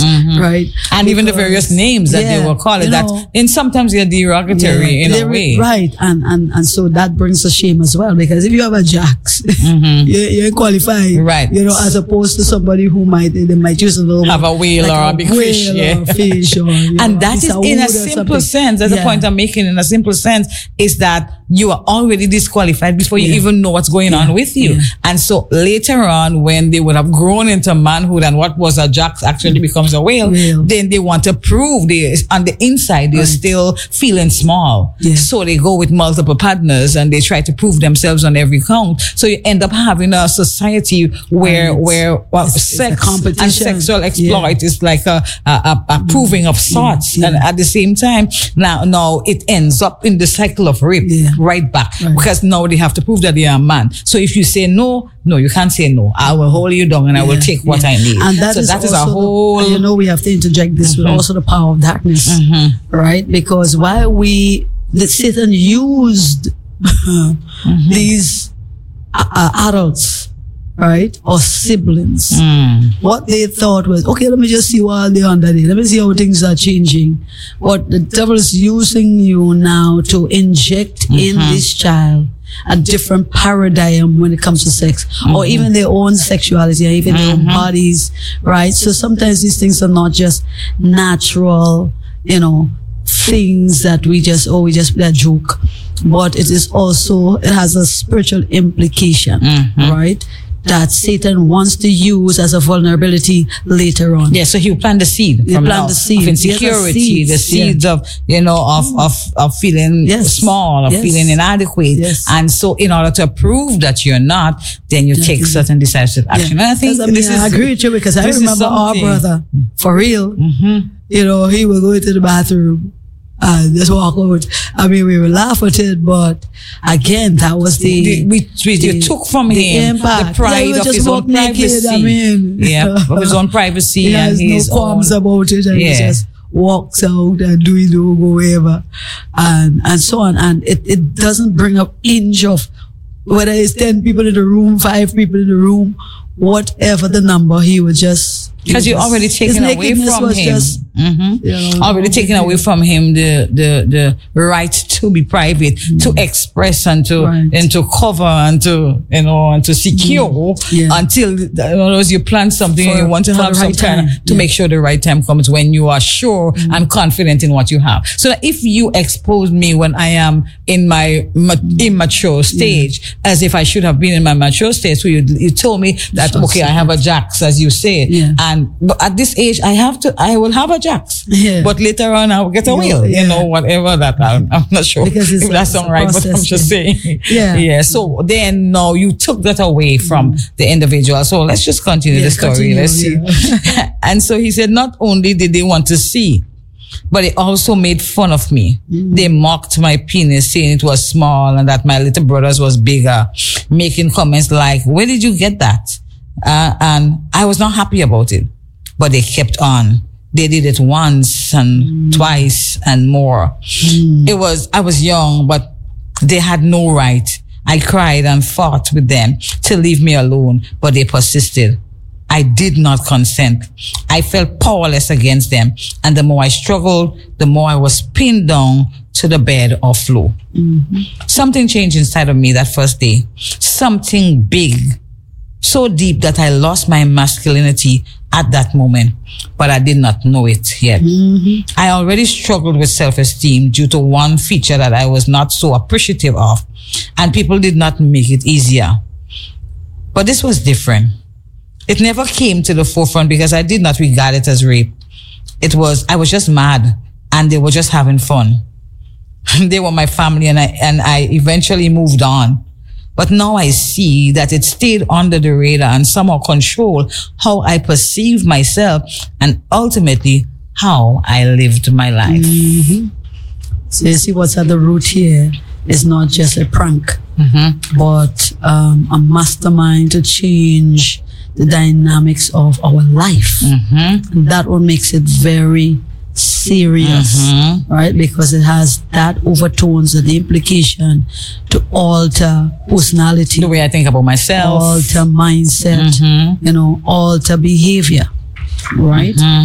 right? And even the various names that they will call it, that in sometimes they're derogatory in a way. Right. And so that brings a shame as well, because if you have a Jax, you're qualified. Right. You know, as opposed to somebody who they might use a little have a whale or a big fish. Or a fish or, and that is in a simple sense. That's the point I'm making. In a simple sense, is that you are already disqualified before you even know what's going on with you. And so later on, when they would have grown into manhood and what was a Jax actually becomes a whale, then they want to prove on the inside they're still feeling small. So they go with multiple partners and they try to prove themselves on every count. So you end up having a society where sex and sexual exploit is like a proving of sorts. And at the same time, now it ends up in the cycle of rape right back, because now they have to prove that they are a man. So if you say no, you can't say no. I will hold you down and I will take what I need. And that is a whole. We have to interject this with also the power of darkness, right? Because while Satan used these adults, right, or siblings, what they thought was, okay, let me just see what they're under there. Let me see how things are changing. What the devil is using you now to inject in this child a different paradigm when it comes to sex, or even their own sexuality, or even their own bodies, right? So sometimes these things are not just natural, things that we just play a joke, but it has a spiritual implication, right? That Satan wants to use as a vulnerability later on. Yeah, so he'll plant the seed of insecurity, the seeds of feeling small, of feeling inadequate. And so in order to prove that you're not, then you take certain decisive action. And I think I agree with you, because I remember our brother, for real, he will go into the bathroom and just walk out. I mean, we will laugh at it, but again, that was you took from him the pride of his own privacy. Of his own privacy. He has no qualms about it, and he just walks out and do whatever, and so on. And it doesn't bring up inch of whether it's 10 people in the room, 5 people in the room, whatever the number. He would just, because you're already taken away from him. Already taken away from him the right to be private, to express and to cover and to secure until you plan something and you want to have some time to make sure the right time comes when you are sure and confident in what you have. So that if you expose me when I am in my immature stage, as if I should have been in my mature stage, so you told me that I have a Jax, as you say, but at this age I will have a Jax, but later on I'll get a wheel, whatever that. I'm not sure if that's all right, but I'm just saying. So then now you took that away from the individual. So let's just continue the story. Let's see. And so he said, not only did they want to see, but they also made fun of me. They mocked my penis, saying it was small and that my little brother's was bigger, making comments like, where did you get that? And I was not happy about it, but they kept on. They did it once and twice and more. I was young, but they had no right. I cried and fought with them to leave me alone, but they persisted. I did not consent. I felt powerless against them. And the more I struggled, the more I was pinned down to the bed or floor. Something changed inside of me that first day. Something big, so deep that I lost my masculinity at that moment, but I did not know it yet. I already struggled with self-esteem due to one feature that I was not so appreciative of, and people did not make it easier. But this was different. It never came to the forefront because I did not regard it as rape. I was just mad, and they were just having fun. They were my family, and I eventually moved on. But now I see that it stayed under the radar and somehow controlled how I perceived myself and ultimately how I lived my life. So you see what's at the root here is not just a prank, but a mastermind to change the dynamics of our life. And that what makes it very serious, right? Because it has that overtones and the implication to alter personality, the way I think about myself, alter mindset, alter behavior, right?